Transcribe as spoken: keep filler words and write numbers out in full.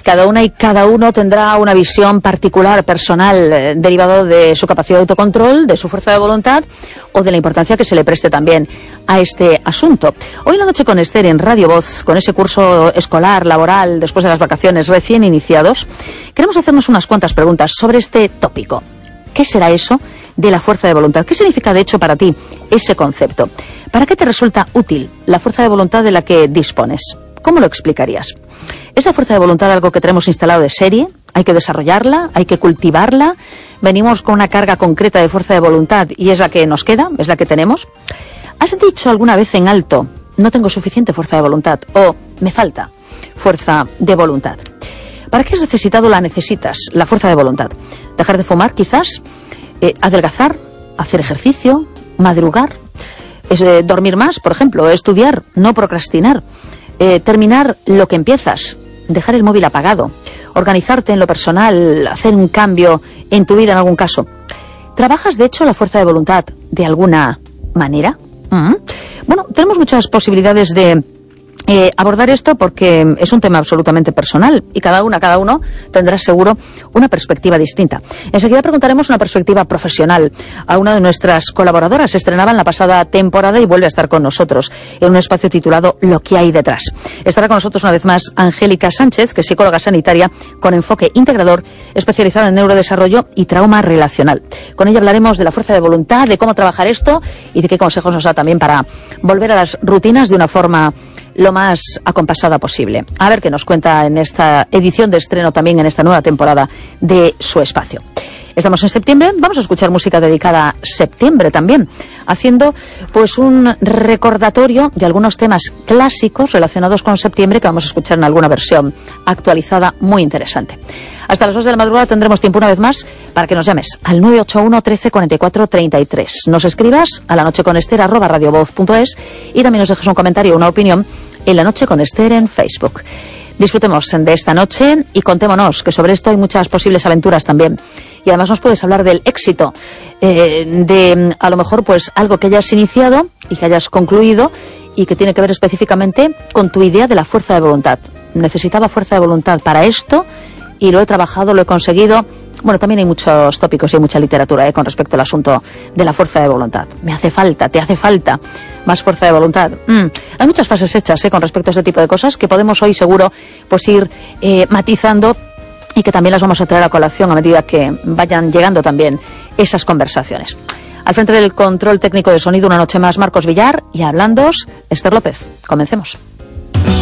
Cada una y cada uno tendrá una visión particular, personal, eh, derivado de su capacidad de autocontrol, de su fuerza de voluntad o de la importancia que se le preste también a este asunto. Hoy en la noche con Esther en Radio Voz, con ese curso escolar, laboral, después de las vacaciones recién iniciados, queremos hacernos unas cuantas preguntas sobre este tópico. ¿Qué será eso de la fuerza de voluntad? ¿Qué significa de hecho para ti ese concepto? ¿Para qué te resulta útil la fuerza de voluntad de la que dispones? ¿Cómo lo explicarías? ¿Es la fuerza de voluntad algo que tenemos instalado de serie? ¿Hay que desarrollarla? ¿Hay que cultivarla? ¿Venimos con una carga concreta de fuerza de voluntad y es la que nos queda? ¿Es la que tenemos? ¿Has dicho alguna vez en alto, no tengo suficiente fuerza de voluntad? ¿O me falta fuerza de voluntad? ¿Para qué has necesitado la necesitas, la fuerza de voluntad? ¿Dejar de fumar, quizás? Eh, ¿Adelgazar? ¿Hacer ejercicio? ¿Madrugar? ¿Es, eh, ¿Dormir más, por ejemplo? ¿Estudiar? ¿No procrastinar? Eh, terminar lo que empiezas, dejar el móvil apagado, organizarte en lo personal, hacer un cambio en tu vida en algún caso. ¿Trabajas de hecho la fuerza de voluntad de alguna manera? ¿Mm? Bueno, tenemos muchas posibilidades de eh, abordar esto porque es un tema absolutamente personal y cada una, cada uno tendrá seguro una perspectiva distinta. Enseguida preguntaremos una perspectiva profesional a una de nuestras colaboradoras. Se estrenaba en la pasada temporada y vuelve a estar con nosotros en un espacio titulado Lo que hay detrás. Estará con nosotros una vez más Angélica Sánchez, que es psicóloga sanitaria con enfoque integrador, especializada en neurodesarrollo y trauma relacional. Con ella hablaremos de la fuerza de voluntad, de cómo trabajar esto y de qué consejos nos da también para volver a las rutinas de una forma lo más acompasada posible. A ver qué nos cuenta en esta edición de estreno también en esta nueva temporada de su espacio. Estamos en septiembre, vamos a escuchar música dedicada a septiembre también, haciendo pues un recordatorio de algunos temas clásicos relacionados con septiembre que vamos a escuchar en alguna versión actualizada muy interesante. Hasta las dos de la madrugada tendremos tiempo una vez más para que nos llames al nueve ocho uno, trece, cuarenta y cuatro, treinta y tres. Nos escribas a la noche con Esther arroba radiovoz punto es y también nos dejes un comentario o una opinión en La Noche con Esther en Facebook. Disfrutemos de esta noche y contémonos que sobre esto hay muchas posibles aventuras también. Y además nos puedes hablar del éxito, eh, de a lo mejor pues algo que hayas iniciado y que hayas concluido y que tiene que ver específicamente con tu idea de la fuerza de voluntad. Necesitaba fuerza de voluntad para esto y lo he trabajado, lo he conseguido. Bueno, también hay muchos tópicos y hay mucha literatura eh, con respecto al asunto de la fuerza de voluntad. Me hace falta, te hace falta más fuerza de voluntad. Mm. Hay muchas frases hechas eh, con respecto a este tipo de cosas que podemos hoy seguro pues ir eh, matizando y que también las vamos a traer a colación a medida que vayan llegando también esas conversaciones. Al frente del control técnico de sonido una noche más Marcos Villar y hablándoos Esther López. Comencemos.